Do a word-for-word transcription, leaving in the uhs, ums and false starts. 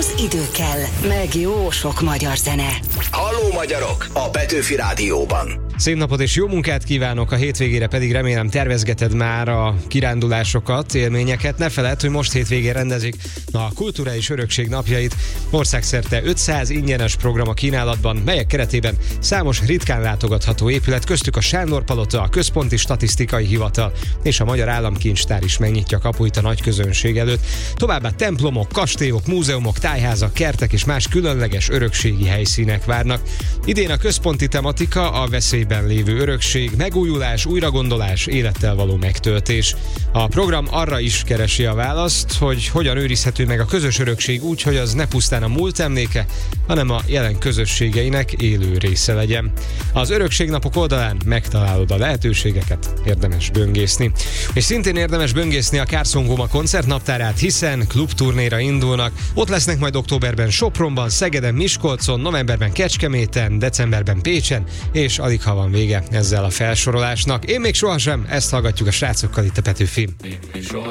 az idő kell, meg jó sok magyar zene. Halló magyarok! A Petőfi Rádióban. Szép napot és jó munkát kívánok, a hétvégére pedig remélem tervezgeted már a kirándulásokat, élményeket. Ne feledd, hogy most hétvégén rendezik a Kulturális Örökség napjait. Országszerte ötszáz ingyenes program a kínálatban, melyek keretében számos ritkán látogatható épület, köztük a Sándor Palota, a Központi Statisztikai Hivatal és a Magyar Államkincstár is megnyitja kapuit a nagy közönség előtt. Továbbá templomok, kastélyok, múzeumok, tájházak, kertek és más különleges örökségi helyszínek várnak. Idén a központi tematika a veszélyben lévő örökség, megújulás, újragondolás, élettel való megtöltés. A program arra is keresi a választ, hogy hogyan őrizhető meg a közös örökség úgy, hogy az ne pusztán a múlt emléke, hanem a jelen közösségeinek élő része legyen. Az Örökségnapok oldalán megtalálod a lehetőségeket, érdemes böngészni. És szintén érdemes böngészni a Carson Goma koncertnaptárát, hiszen klubturnéra indulnak. Ott lesznek majd októberben Sopronban, Szegeden, Miskolcon, novemberben Kecskeméten, decemberben Pécsen, és alig ha van vége ezzel a felsorolásnak. Én még sohasem, ezt hallgatjuk a srácokkal itt a Petőfin.